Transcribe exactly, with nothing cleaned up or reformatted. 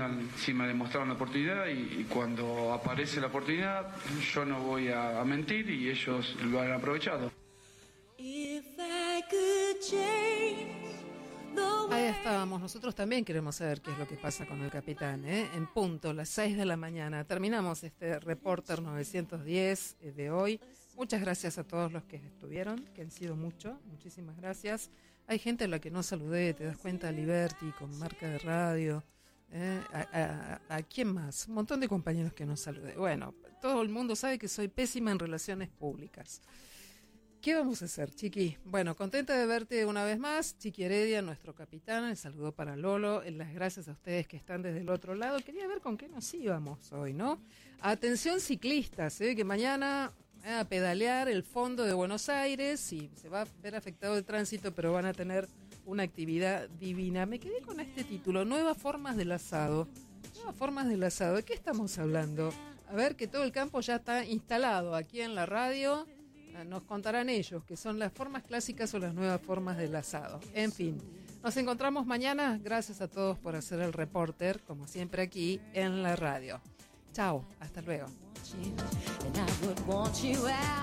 tengan, si me demostraron la oportunidad, y, y cuando aparece la oportunidad, yo no voy a, a mentir y ellos lo han aprovechado. Ahí estábamos, nosotros también queremos saber qué es lo que pasa con el capitán, ¿eh? En punto, las seis de la mañana. Terminamos este Reporter novecientos diez de hoy. Muchas gracias a todos los que estuvieron, que han sido mucho, muchísimas gracias. Hay gente a la que no saludé, te das cuenta, Liberty, con marca de radio, ¿eh? a, a, a quién más, un montón de compañeros que no saludé. Bueno, todo el mundo sabe que soy pésima en relaciones públicas. ¿Qué vamos a hacer, Chiqui? Bueno, contenta de verte una vez más. Chiqui Heredia, nuestro capitán, el saludo para Lolo, las gracias a ustedes que están desde el otro lado. Quería ver con qué nos íbamos hoy, ¿no? Atención ciclistas, ¿eh? Que mañana eh, a pedalear el fondo de Buenos Aires y se va a ver afectado el tránsito, pero van a tener una actividad divina. Me quedé con este título, Nuevas Formas del Asado. Nuevas Formas del Asado, ¿de qué estamos hablando? A ver, que todo el campo ya está instalado aquí en la radio. Nos contarán ellos que son las formas clásicas o las nuevas formas del asado. En fin, nos encontramos mañana. Gracias a todos por hacer el Reporter, como siempre aquí en la radio. Chao, hasta luego.